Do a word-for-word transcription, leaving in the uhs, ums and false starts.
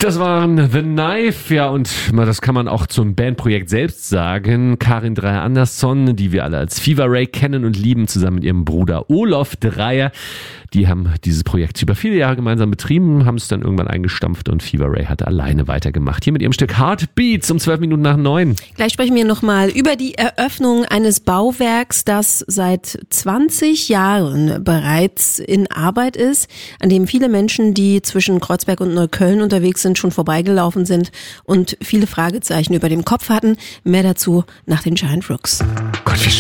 Das waren The Knife, ja, und das kann man auch zum Bandprojekt selbst sagen. Karin Dreier-Andersson, die wir alle als Fever Ray kennen und lieben, zusammen mit ihrem Bruder Olof Dreier. Die haben dieses Projekt über viele Jahre gemeinsam betrieben, haben es dann irgendwann eingestampft und Fever Ray hat alleine weitergemacht. Hier mit ihrem Stück Heartbeats um zwölf Minuten nach neun. Gleich sprechen wir nochmal über die Eröffnung eines Bauwerks, das seit zwanzig Jahren bereits in Arbeit ist, an dem viele Menschen, die zwischen Kreuzberg und Neukölln unterwegs sind, schon vorbeigelaufen sind und viele Fragezeichen über dem Kopf hatten. Mehr dazu nach den Giant Rooks. Gott, wie